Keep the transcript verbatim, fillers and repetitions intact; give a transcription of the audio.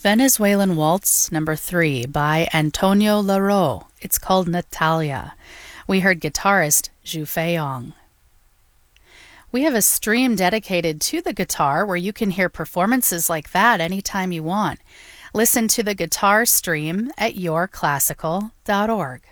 Venezuelan Waltz number three by Antonio Laro. It's called Natalia. We heard guitarist Zhu Feiyong. We have a stream dedicated to the guitar where you can hear performances like that anytime you want. Listen to the guitar stream at your classical dot org.